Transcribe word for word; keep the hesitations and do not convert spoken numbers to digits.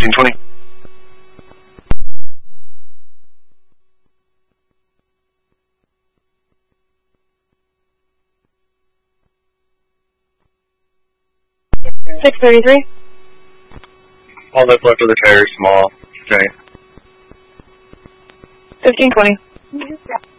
fifteen twenty. six thirty-three. All that's left of the tire is small. Giant. fifteen twenty.